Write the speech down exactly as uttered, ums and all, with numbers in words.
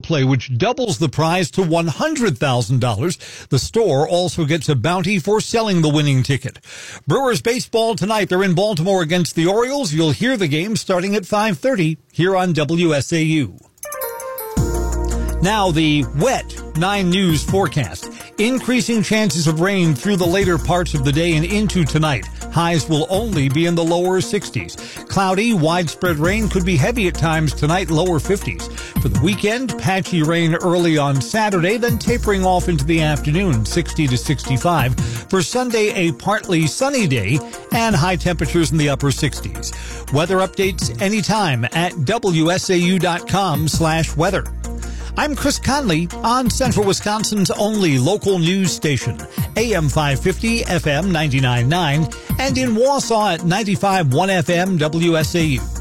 play, which doubles the prize to one hundred thousand dollars. The store also gets a bounty for selling the winning ticket. Brewers baseball tonight. They're in Baltimore against the Orioles. You'll hear the game starting at five thirty here on W S A U. Now the wet nine News forecast. Increasing chances of rain through the later parts of the day and into tonight. Highs will only be in the lower sixties. Cloudy, widespread rain could be heavy at times tonight, lower fifties. For the weekend, patchy rain early on Saturday, then tapering off into the afternoon, sixty to sixty-five. For Sunday, a partly sunny day and high temperatures in the upper sixties. Weather updates anytime at W S A U dot com slash weather. I'm Chris Conley on Central Wisconsin's only local news station, A M five fifty, F M ninety-nine point nine, and in Wausau at ninety-five point one F M W S A U.